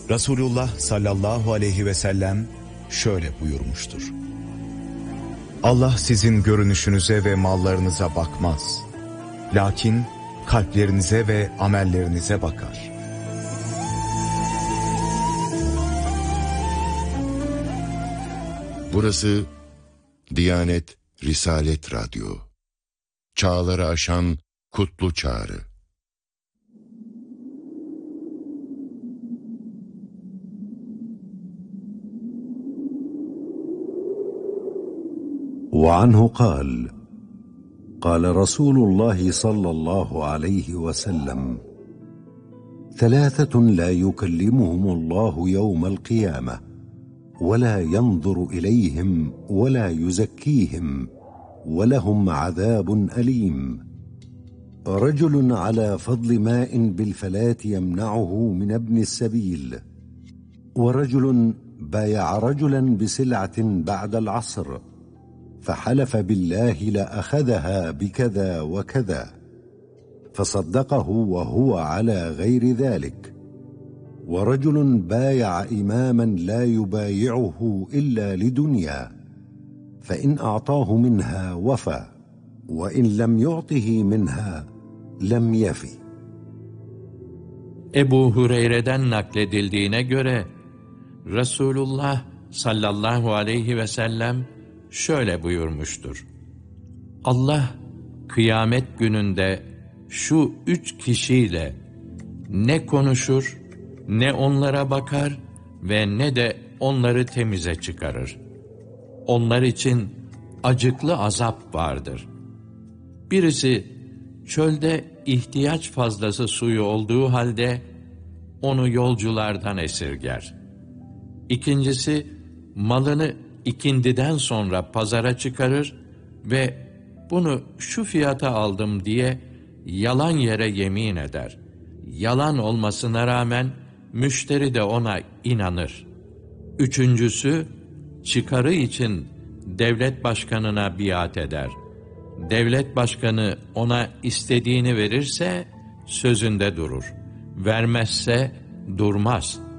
Resulullah sallallahu aleyhi ve sellem şöyle buyurmuştur: Allah sizin görünüşünüze ve mallarınıza bakmaz. Lakin kalplerinize ve amellerinize bakar. Burası Diyanet Risalet Radyo. Çağları aşan kutlu çağrı. وعنه قال قال رسول الله صلى الله عليه وسلم ثلاثة لا يكلمهم الله يوم القيامة ولا ينظر إليهم ولا يزكيهم ولهم عذاب أليم رجل على فضل ماء بالفلاة يمنعه من ابن السبيل ورجل بايع رجلا بسلعة بعد العصر فحلف بالله لأخذها بكذا وكذا فصدقه وهو على غير ذلك ورجل بايع إماما لا يبايعه إلا لدنيا فإن أعطاه منها وفى وإن لم يعطه منها لم يفي. Ebu Hureyre'den nakledildiğine göre Resulullah sallallahu aleyhi ve sellem şöyle buyurmuştur: Allah kıyamet gününde şu 3 kişiyle ne konuşur, ne onlara bakar ve ne de onları temize çıkarır. Onlar için acıklı azap vardır. Birisi çölde ihtiyaç fazlası suyu olduğu halde onu yolculardan esirger. İkincisi malını ikindiden sonra pazara çıkarır ve bunu şu fiyata aldım diye yalan yere yemin eder. Yalan olmasına rağmen müşteri de ona inanır. Üçüncüsü çıkarı için devlet başkanına biat eder. Devlet başkanı ona istediğini verirse sözünde durur. Vermezse durmaz.